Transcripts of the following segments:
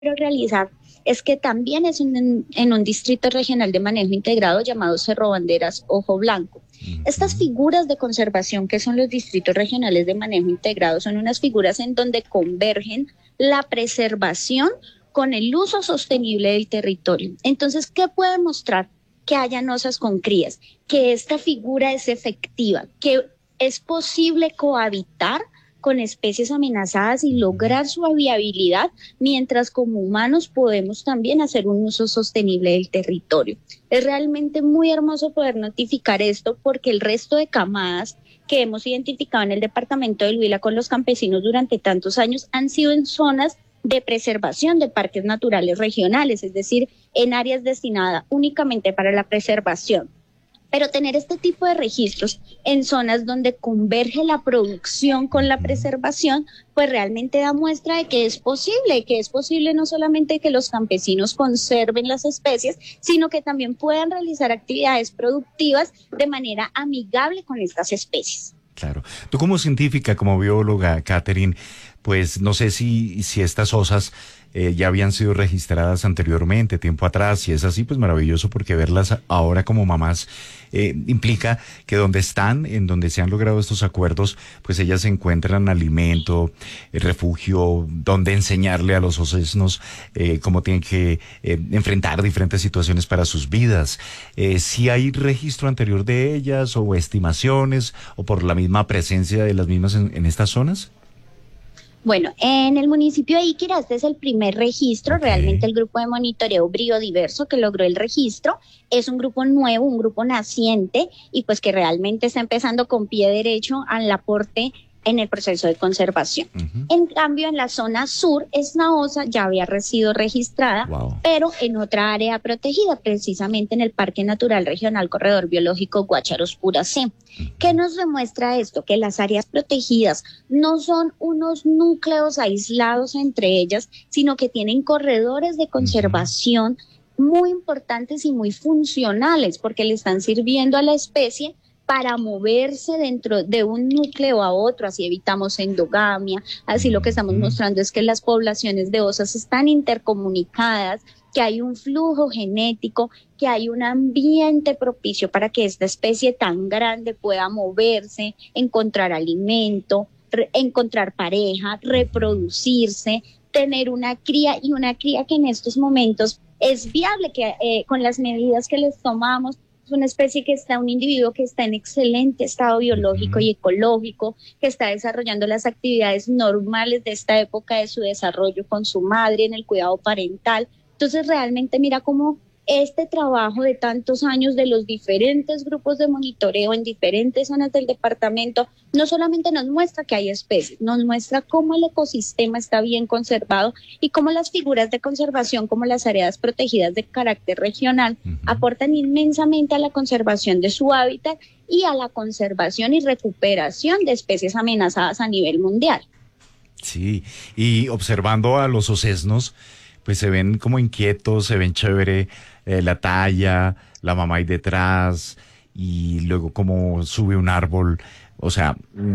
realizar es que también es en un distrito regional de manejo integrado llamado Cerro Banderas Ojo Blanco. Estas figuras de conservación que son los distritos regionales de manejo integrado son unas figuras en donde convergen la preservación con el uso sostenible del territorio. Entonces, ¿qué puede mostrar? Que hayan osas con crías, que esta figura es efectiva, que es posible cohabitar con especies amenazadas y lograr su viabilidad, mientras como humanos podemos también hacer un uso sostenible del territorio. Es realmente muy hermoso poder notificar esto porque el resto de camadas que hemos identificado en el departamento del Huila con los campesinos durante tantos años han sido en zonas de preservación de parques naturales regionales, es decir, en áreas destinadas únicamente para la preservación. Pero tener este tipo de registros en zonas donde converge la producción con la preservación, pues realmente da muestra de que es posible no solamente que los campesinos conserven las especies, sino que también puedan realizar actividades productivas de manera amigable con estas especies. Claro. Tú como científica, como bióloga, Catherine, pues no sé si estas osas ya habían sido registradas anteriormente, tiempo atrás. Si es así, pues maravilloso, porque verlas ahora como mamás implica que donde están, en donde se han logrado estos acuerdos, pues ellas encuentran alimento, refugio, donde enseñarle a los osesnos cómo tienen que enfrentar diferentes situaciones para sus vidas. Si hay registro anterior de ellas o estimaciones o por la misma presencia de las mismas en estas zonas. Bueno, en el municipio de Iquirá este es el primer registro, realmente el grupo de monitoreo Biodiverso que logró el registro, es un grupo nuevo, un grupo naciente y pues que realmente está empezando con pie derecho al aporte en el proceso de conservación. En cambio, en la zona sur, esta osa ya había sido registrada, pero en otra área protegida, precisamente en el Parque Natural Regional Corredor Biológico Guácharos Puracé. ¿Qué nos demuestra esto? Que las áreas protegidas no son unos núcleos aislados entre ellas, sino que tienen corredores de conservación muy importantes y muy funcionales, porque le están sirviendo a la especie para moverse dentro de un núcleo a otro, así evitamos endogamia, así lo que estamos mostrando es que las poblaciones de osas están intercomunicadas, que hay un flujo genético, que hay un ambiente propicio para que esta especie tan grande pueda moverse, encontrar alimento, encontrar pareja, reproducirse, tener una cría y una cría que en estos momentos es viable, que con las medidas que les tomamos, una especie que está, un individuo que está en excelente estado biológico y ecológico, que está desarrollando las actividades normales de esta época de su desarrollo con su madre en el cuidado parental. Entonces realmente mira cómo este trabajo de tantos años de los diferentes grupos de monitoreo en diferentes zonas del departamento no solamente nos muestra que hay especies, nos muestra cómo el ecosistema está bien conservado y cómo las figuras de conservación como las áreas protegidas de carácter regional aportan inmensamente a la conservación de su hábitat y a la conservación y recuperación de especies amenazadas a nivel mundial. Sí, y observando a los osesnos, pues se ven como inquietos, se ven chévere, la talla, la mamá ahí detrás, y luego como sube un árbol. O sea,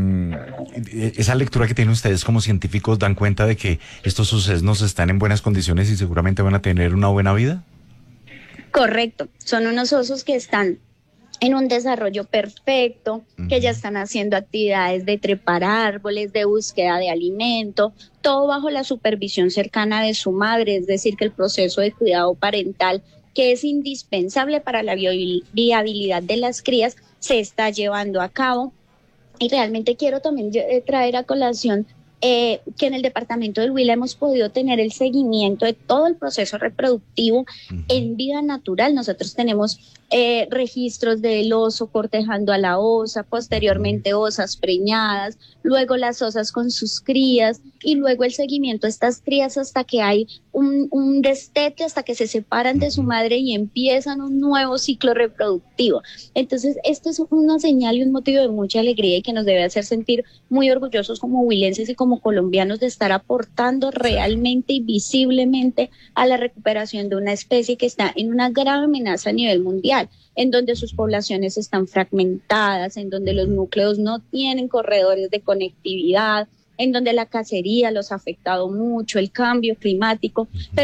esa lectura que tienen ustedes como científicos dan cuenta de que estos osesnos están en buenas condiciones y seguramente van a tener una buena vida. Correcto, son unos osos que están en un desarrollo perfecto, que ya están haciendo actividades de trepar árboles, de búsqueda de alimento, todo bajo la supervisión cercana de su madre, es decir, que el proceso de cuidado parental, que es indispensable para la viabilidad de las crías, se está llevando a cabo. Y realmente quiero también traer a colación que en el departamento del Huila hemos podido tener el seguimiento de todo el proceso reproductivo en vida natural. Nosotros tenemos registros del oso cortejando a la osa, posteriormente osas preñadas, luego las osas con sus crías y luego el seguimiento de estas crías hasta que hay un destete, hasta que se separan de su madre y empiezan un nuevo ciclo reproductivo. Entonces, esto es una señal y un motivo de mucha alegría y que nos debe hacer sentir muy orgullosos como huilenses y como colombianos de estar aportando realmente y visiblemente a la recuperación de una especie que está en una grave amenaza a nivel mundial, en donde sus poblaciones están fragmentadas, en donde los núcleos no tienen corredores de conectividad, en donde la cacería los ha afectado mucho, el cambio climático,